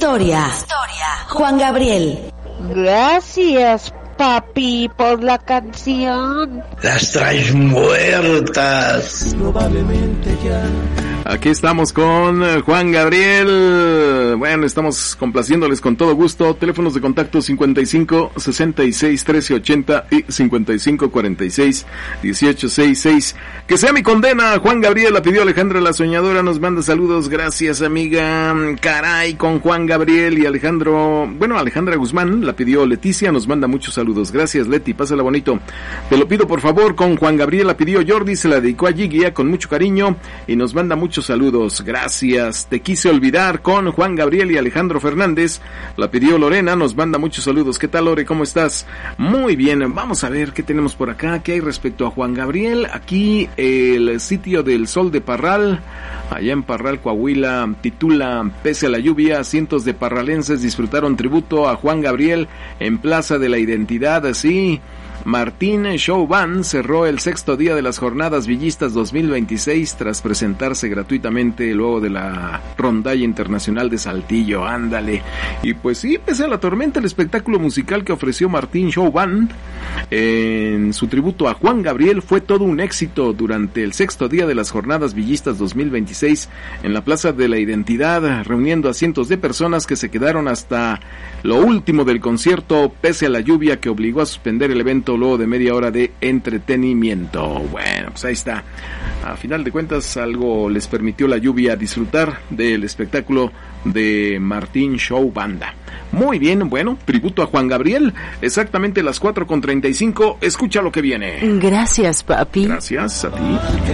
Historia. Juan Gabriel. Gracias, papi, por la canción. Las traes muertas. Probablemente ya. Aquí estamos con Juan Gabriel. Bueno, estamos complaciéndoles con todo gusto. Teléfonos de contacto 55 66 13 80 y 55 46 18 66. Que sea mi condena. Juan Gabriel la pidió Alejandra la Soñadora. Nos manda saludos. Gracias, amiga. Caray, con Juan Gabriel y Alejandro. Bueno, Alejandra Guzmán la pidió Leticia. Nos manda muchos saludos. Gracias, Leti. Pásala bonito. Te lo pido, por favor, con Juan Gabriel la pidió Jordi. Se la dedicó a Giguia con mucho cariño y nos manda muchos saludos, gracias. Te quise olvidar con Juan Gabriel y Alejandro Fernández, la pidió Lorena, nos manda muchos saludos. ¿Qué tal, Lore? ¿Cómo estás? Muy bien, vamos a ver qué tenemos por acá, qué hay respecto a Juan Gabriel. Aquí el sitio del Sol de Parral, allá en Parral, Coahuila, titula: pese a la lluvia, cientos de parralenses disfrutaron tributo a Juan Gabriel en Plaza de la Identidad. Así, Martín Show Band cerró el sexto día de las Jornadas Villistas 2026 tras presentarse gratuitamente luego de la rondalla internacional de Saltillo. Ándale. Y pues sí, pese a la tormenta, el espectáculo musical que ofreció Martín Show Band en su tributo a Juan Gabriel fue todo un éxito durante el sexto día de las Jornadas Villistas 2026 en la Plaza de la Identidad, reuniendo a cientos de personas que se quedaron hasta lo último del concierto, pese a la lluvia que obligó a suspender el evento luego de media hora de entretenimiento. Bueno, pues ahí está. A final de cuentas, algo les permitió la lluvia disfrutar del espectáculo de Martín Show Banda. Muy bien, bueno, tributo a Juan Gabriel, exactamente las 4:35. Escucha lo que viene. Gracias, papi. Gracias a ti.